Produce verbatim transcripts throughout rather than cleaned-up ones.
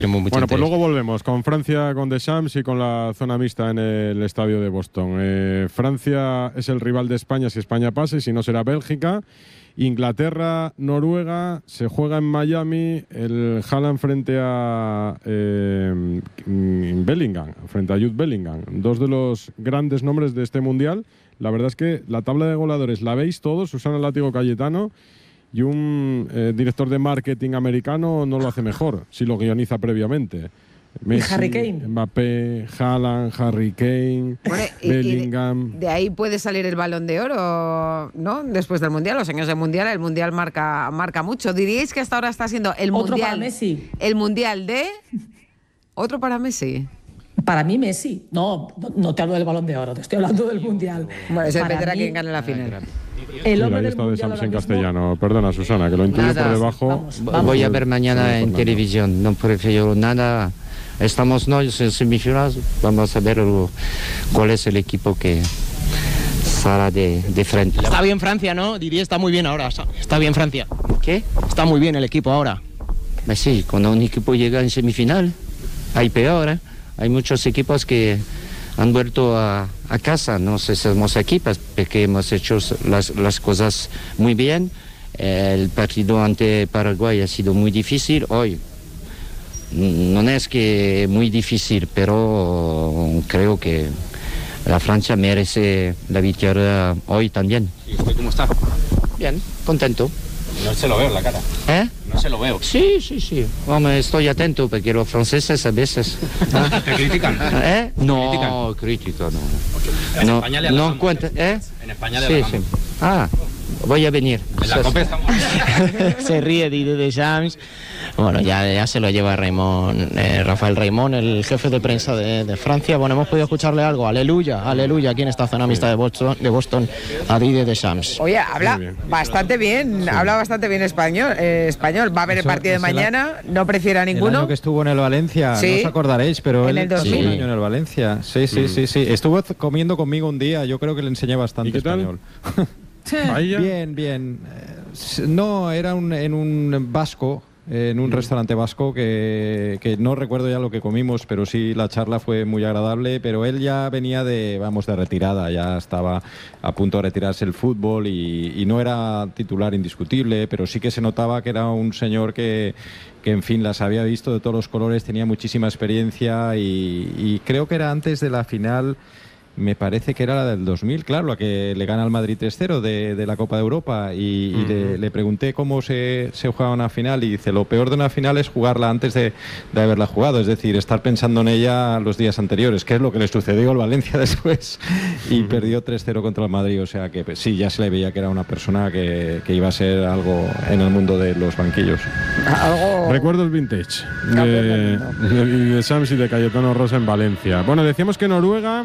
Bueno, pues luego volvemos con Francia, con Deschamps y con la zona mixta en el estadio de Boston. Eh, Francia es el rival de España si España pasa, y si no será Bélgica. Inglaterra, Noruega, se juega en Miami, el Haaland frente a eh, Bellingham, frente a Jude Bellingham, dos de los grandes nombres de este mundial. La verdad es que la tabla de goleadores la veis todos, Susana Látigo Cayetano, y un eh, director de marketing americano no lo hace mejor si lo guioniza previamente. Messi, Harry Kane, Mbappé, Haaland, Harry Kane, bueno, y, Bellingham. Y de, de ahí puede salir el Balón de Oro, ¿no? Después del Mundial, los años del Mundial, el Mundial marca, marca mucho. ¿Diríais que hasta ahora está siendo el Otro Mundial? Para Messi. El Mundial de... ¿Otro para Messi? Para mí Messi. No, no te hablo del Balón de Oro, te estoy hablando del Mundial. Bueno, se dependerá quién gane la final. El hombre del Mundial en castellano. Perdona, Susana, que lo intuyo nada, por debajo. Vamos, vamos. Voy a ver mañana en televisión, no prefiero nada. Estamos no en semifinales, vamos a ver cuál es el equipo que sale de, de frente. Está bien Francia, ¿no? Diría está muy bien ahora. Está bien Francia. ¿Qué? Está muy bien el equipo ahora. Pues sí, cuando un equipo llega en semifinal, hay peor, ¿eh? Hay muchos equipos que han vuelto a, a casa, no sé si somos equipos, porque hemos hecho las, las cosas muy bien. El partido ante Paraguay ha sido muy difícil. Hoy no es que muy difícil, pero creo que la Francia merece la victoria hoy también. ¿Y usted cómo está? Bien, contento. No se lo veo en la cara. ¿Eh? No se lo veo. Sí, sí, sí. Hombre, estoy atento porque los franceses a veces... ¿Te critican? ¿Eh? No, ¿Critican? crítica no. En no, España le no cuenta, ¿eh? En España le sí, halagamos. sí. Ah, voy a venir. En la Copa estamos... Se ríe de Deschamps. Bueno, ya, ya se lo lleva Raymond, eh, Rafael Raymond, el jefe de prensa de, de Francia. Bueno, hemos podido escucharle algo. Aleluya, aleluya, aquí en esta zona mixta de Boston, de Boston a Didier Deschamps. Oye, habla bien. bastante bien, sí. habla bastante bien español. Eh, español. Va a ver el partido de mañana, el, no prefiere a ninguno. El año que estuvo en el Valencia, ¿Sí? no os acordaréis, pero en él el dos mil. sí. un año en el Valencia. Sí, sí, mm. sí, sí. Estuvo comiendo conmigo un día, yo creo que le enseñé bastante ¿Y qué español. Tal? Bien, bien. No, era un, en un vasco, en un restaurante vasco que, que no recuerdo ya lo que comimos, pero sí la charla fue muy agradable, pero él ya venía de, vamos, de retirada, ya estaba a punto de retirarse el fútbol y, y no era titular indiscutible, pero sí que se notaba que era un señor que, que en fin, las había visto de todos los colores, tenía muchísima experiencia y, y creo que era antes de la final. Me parece que era la del dos mil, claro, la que le gana al Madrid tres cero de, de la Copa de Europa y, uh-huh. y le, le pregunté cómo se, se juega una final y dice, lo peor de una final es jugarla antes de, de haberla jugado, es decir, estar pensando en ella los días anteriores, que es lo que le sucedió al Valencia después y uh-huh. perdió tres cero contra el Madrid, o sea que pues, sí, ya se le veía que era una persona que, que iba a ser algo en el mundo de los banquillos. ¿Algo? Recuerdos vintage de, de, de Sams y de Cayetano Rosa en Valencia. Bueno, decíamos que Noruega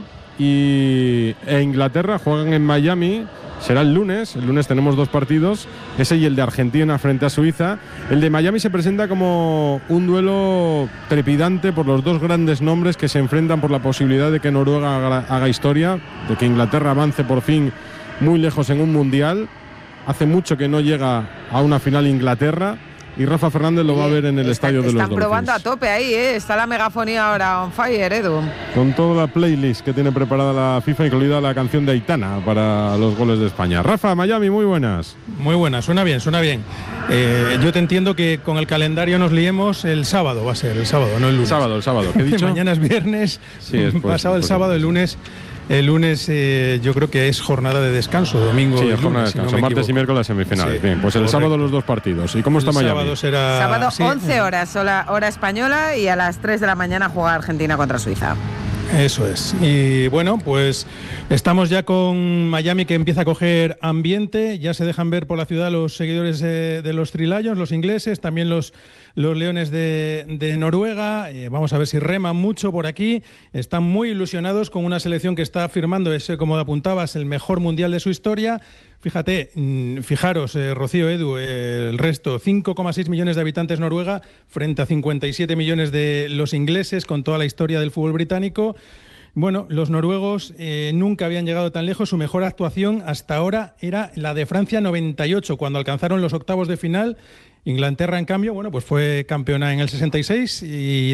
y e Inglaterra juegan en Miami, será el lunes, el lunes tenemos dos partidos, ese y el de Argentina frente a Suiza. El de Miami se presenta como un duelo trepidante por los dos grandes nombres que se enfrentan por la posibilidad de que Noruega haga, haga historia, de que Inglaterra avance por fin muy lejos en un mundial. Hace mucho que no llega a una final Inglaterra. Y Rafa Fernández lo va a ver en el está, estadio de los Dolphins. Dolphins. Están probando a tope ahí, ¿eh? Está la megafonía ahora on fire, Edu. Con toda la playlist que tiene preparada la FIFA, incluida la canción de Aitana para los goles de España. Rafa, Miami, muy buenas. Muy buenas, suena bien, suena bien. Eh, yo te entiendo que con el calendario nos liemos el sábado, va a ser el sábado, no el lunes. Sábado, el sábado, ¿qué he dicho? Mañana es viernes, sí, es pues, pasado el pues, sábado, el lunes... El lunes eh, yo creo que es jornada de descanso, domingo. Sí, es jornada de descanso, si no martes equivoco. Y miércoles semifinales. Sí, bien, pues el correcto. Sábado los dos partidos. ¿Y cómo está el Miami? Sábado será... Sábado sí. once horas, hora, hora española, y a las tres de la mañana juega Argentina contra Suiza. Eso es. Y bueno, pues estamos ya con Miami, que empieza a coger ambiente. Ya se dejan ver por la ciudad los seguidores de, de los Three Lions, los ingleses, también los, los Leones de, de Noruega. Eh, vamos a ver si reman mucho por aquí. Están muy ilusionados con una selección que está firmando ese, como apuntabas, el mejor mundial de su historia. Fíjate, fijaros, eh, Rocío, Edu, eh, el resto, cinco coma seis millones de habitantes Noruega frente a cincuenta y siete millones de los ingleses, con toda la historia del fútbol británico. Bueno, los noruegos eh, nunca habían llegado tan lejos. Su mejor actuación hasta ahora era la de Francia noventa y ocho, cuando alcanzaron los octavos de final. Inglaterra, en cambio, bueno, pues fue campeona en el sesenta y seis y